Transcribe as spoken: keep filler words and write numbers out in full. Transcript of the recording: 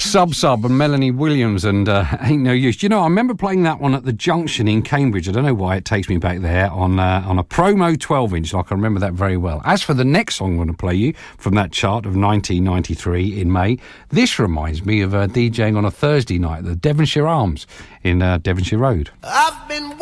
Sub Sub and Melanie Williams and uh, Ain't No Use. You know, I remember playing that one at the Junction in Cambridge. I don't know why it takes me back there on uh, on a promo twelve inch. I can remember that very well. As for the next song I'm going to play you from that chart of nineteen ninety-three in May, this reminds me of uh, DJing on a Thursday night at the Devonshire Arms in uh, Devonshire Road. I've been